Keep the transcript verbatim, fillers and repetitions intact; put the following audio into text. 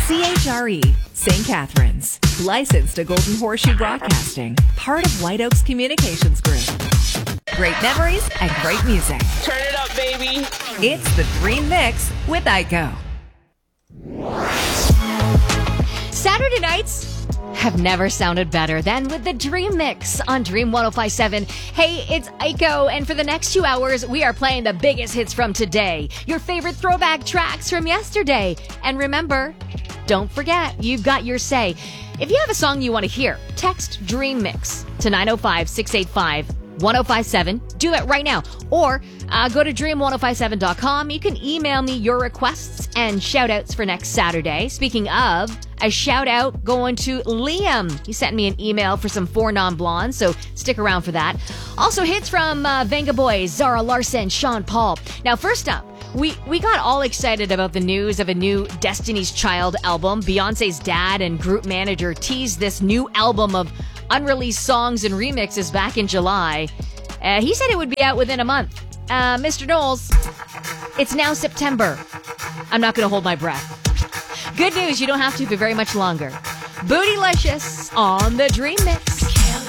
C H R E, Saint Catharines. Licensed to Golden Horseshoe Broadcasting. Part of White Oaks Communications Group. Great memories and great music. Turn it up, baby. It's the Dream Mix with Aiko. Saturday nights have never sounded better than with the Dream Mix on Dream one oh five point seven. Hey, it's Aiko, and for the next two hours, we are playing the biggest hits from today, your favorite throwback tracks from yesterday. And remember, don't forget, you've got your say. If you have a song you want to hear, text Dream Mix to nine oh five, six eight five, one oh five seven. Do it right now. Or uh, go to dream one oh five seven dot com. You can email me your requests and shout outs for next Saturday. Speaking of, a shout out going to Liam. He sent me an email for some Four Non-Blondes, so stick around for that. Also hits from uh, Venga Boys, Zara Larson, Sean Paul. Now first up, we, we got all excited about the news of a new Destiny's Child album. Beyonce's dad and group manager teased this new album of unreleased songs and remixes back in July. Uh, he said it would be out within a month. Uh, Mister Knowles, it's now September. I'm not going to hold my breath. Good news, you don't have to for very much longer. Bootylicious on the Dream Mix.